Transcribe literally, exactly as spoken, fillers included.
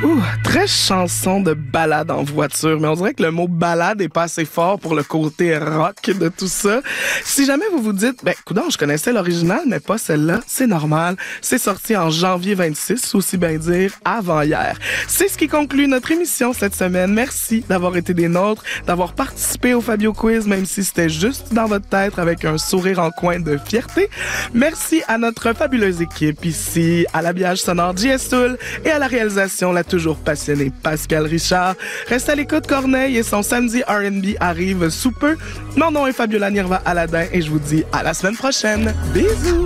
Ouh, très chanson de balade en voiture, mais on dirait que le mot balade est pas assez fort pour le côté rock de tout ça. Si jamais vous vous dites, ben, coudonc, je connaissais l'original, mais pas celle-là, c'est normal. C'est sorti en janvier vingt-six, aussi bien dire avant-hier. C'est ce qui conclut notre émission cette semaine. Merci d'avoir été des nôtres, d'avoir participé au Fabio Quiz, même si c'était juste dans votre tête avec un sourire en coin de fierté. Merci à notre fabuleuse équipe ici, à l'habillage sonore J S Toul et à la réalisation, la toujours passionné Pascal Richard. Reste à l'écoute, Corneille et son samedi R and B arrive sous peu. Mon nom est Fabiola Nirva Aladin et je vous dis à la semaine prochaine. Bisous!